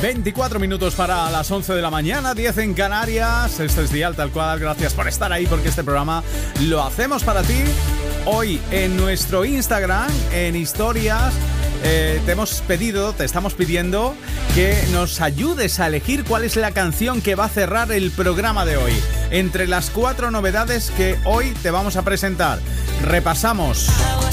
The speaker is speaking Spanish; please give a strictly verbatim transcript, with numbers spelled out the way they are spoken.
veinticuatro minutos para las once de la mañana, diez en Canarias. Esto es Dial Tal Cual. Gracias por estar ahí, porque este programa lo hacemos para ti. Hoy en nuestro Instagram, en historias, eh, te hemos pedido, te estamos pidiendo que nos ayudes a elegir cuál es la canción que va a cerrar el programa de hoy. Entre las cuatro novedades que hoy te vamos a presentar, repasamos